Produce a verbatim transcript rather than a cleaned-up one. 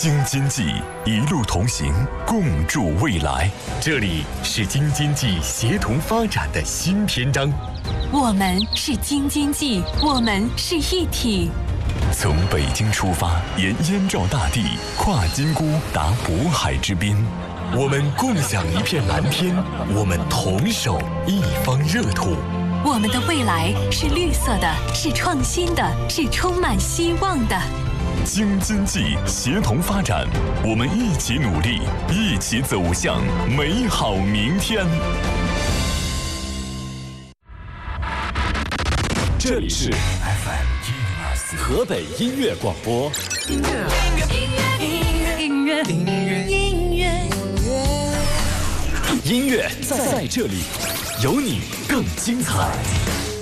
京津冀一路同行，共筑未来。这里是京津冀协同发展的新篇章。 我们是京津冀，我们是一体。 从北京出发，沿燕赵大地，跨金沽，达渤海之滨。我们共享一片蓝天，我们同守一方热土。 我们的未来是绿色的，是创新的，是充满希望的。 京津冀协同发展，我们一起努力，一起走向美好明天。 这里是 F M 一零二四河北音乐广播。音乐，音乐，音乐，音乐，音乐，音乐在这里，有你更精彩。